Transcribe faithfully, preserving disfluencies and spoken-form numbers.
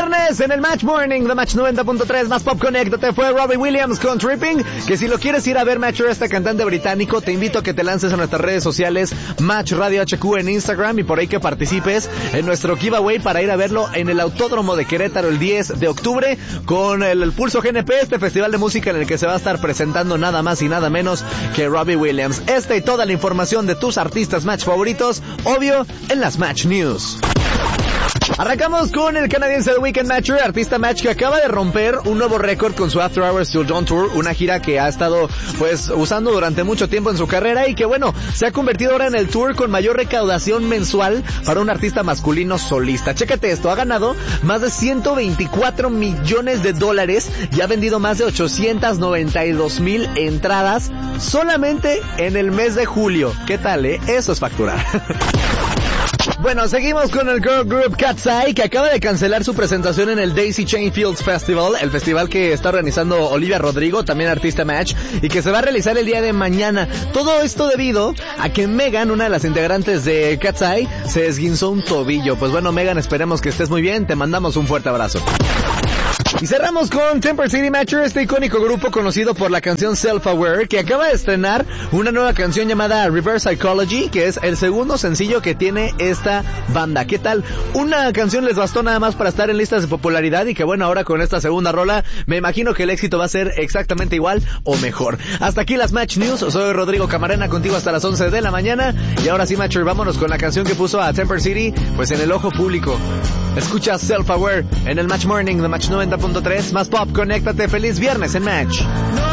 viernes en el Match Morning de Match noventa punto tres, más pop, conéctate. Fue Robbie Williams con Tripping, que si lo quieres ir a ver, Matcher, este cantante británico, te invito a que te lances a nuestras redes sociales, Match Radio H Q en Instagram, y por ahí que participes en nuestro giveaway para ir a verlo en el Autódromo de Querétaro el diez de octubre con el, el Pulso G N P, este festival de música en el que se va a estar presentando nada más y nada menos que Robbie Williams. Esta y toda la información de tus artistas Match favoritos, obvio, en las Match News. Arrancamos con el canadiense The Weeknd Matcher, artista Match que acaba de romper un nuevo récord con su After Hours Till Dawn Tour, una gira que ha estado pues usando durante mucho tiempo en su carrera y que bueno, se ha convertido ahora en el tour con mayor recaudación mensual para un artista masculino solista. Chécate esto, ha ganado más de ciento veinticuatro millones de dólares y ha vendido más de ochocientas noventa y dos mil entradas solamente en el mes de julio. ¿Qué tal, eh? Eso es facturar. Bueno, seguimos con el girl group Cat's Eye, que acaba de cancelar su presentación en el Daisy Chain Fields Festival, el festival que está organizando Olivia Rodrigo, también artista Match, y que se va a realizar el día de mañana. Todo esto debido a que Megan, una de las integrantes de Cat's Eye, se esguinzó un tobillo. Pues bueno, Megan, esperemos que estés muy bien, te mandamos un fuerte abrazo. Y cerramos con Temper City Matcher, este icónico grupo conocido por la canción Self Aware, que acaba de estrenar una nueva canción llamada Reverse Psychology, que es el segundo sencillo que tiene esta banda. ¿Qué tal? Una canción les bastó nada más para estar en listas de popularidad y que bueno, ahora con esta segunda rola me imagino que el éxito va a ser exactamente igual o mejor. Hasta aquí las Match News, soy Rodrigo Camarena, contigo hasta las once de la mañana, y ahora sí, Matcher, vámonos con la canción que puso a Temper City pues en el ojo público. Escucha Self Aware en el Match Morning de Match noventa punto tres, más pop, conéctate, feliz viernes en Match.